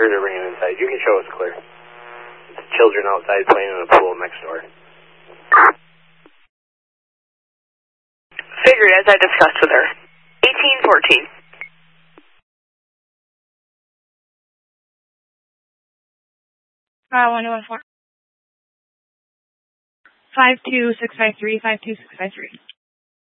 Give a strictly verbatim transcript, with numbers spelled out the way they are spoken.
heard her ringing inside. You can show us clear. It's children outside playing in a pool next door. Figured as I discussed with her. eighteen fourteen. Uh, one one four. Five two six five three. Five two six five three.